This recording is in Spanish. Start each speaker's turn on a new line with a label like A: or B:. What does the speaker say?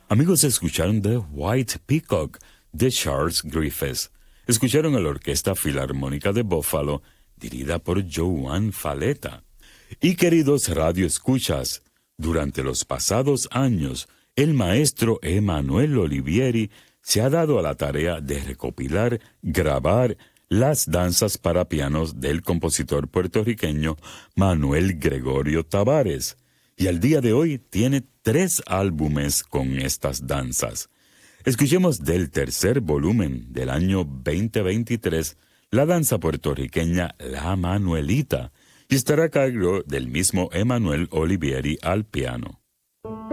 A: Amigos, escucharon The White Peacock de Charles Griffiths. Escucharon a la Orquesta Filarmónica de Buffalo, dirigida por Joan Faleta. Y queridos radioescuchas, durante los pasados años, el maestro Emanuel Olivieri se ha dado a la tarea de recopilar, grabar las danzas para pianos del compositor puertorriqueño Manuel Gregorio Tavares. Y al día de hoy tiene 3 álbumes con estas danzas. Escuchemos del tercer volumen del año 2023, la danza puertorriqueña La Manuelita, y estará a cargo del mismo Emanuel Olivieri al piano.